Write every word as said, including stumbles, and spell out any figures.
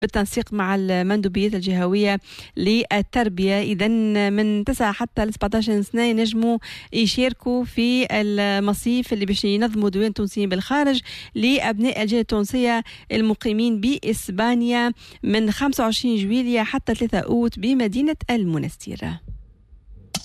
بالتنسيق مع المندوبيات الجهوية للتربية. إذا من تسعة حتى ل سبعة عشر سنة ينجموا يشاركوا في المصيف اللي باش ينظموا ديوان تونسيين بالخارج لأبناء الجالية التونسية المقيمين بإسبانيا من خمسة وعشرين جويلية حتى ثلاثة أوت بمدينة المنستير.